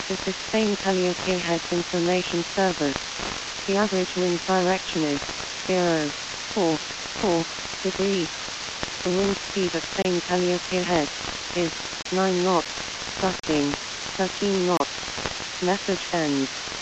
This is Spain Calliope Heads Information Service. The average wind direction is 0.44 degrees. The wind speed at Spain Calliope Head is 9 knots, gusting 13 knots. Message ends.